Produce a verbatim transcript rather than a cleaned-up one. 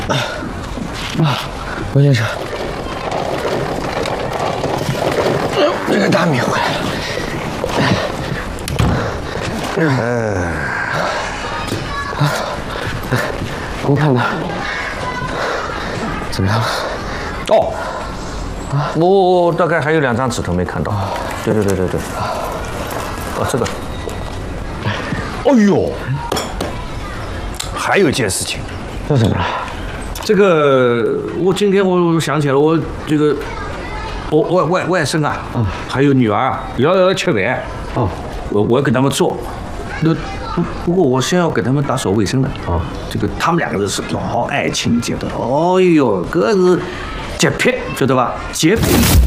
啊，罗先生，这个大米回来了。嗯，啊，您看看，怎么样？ 哦，啊，我大概还有两张纸头没看到。对对对对对。哦，这个。哎呦，还有一件事情。 又怎么了？ 这个，我今天我想起来，我这个，我外外外甥啊，嗯，还有女儿啊，要要吃饭，哦，我我要给他们做，那不不过我先要给他们打扫卫生的啊。这个他们两个人是老爱清洁的，哦呦，这是洁癖，晓得吧？洁癖。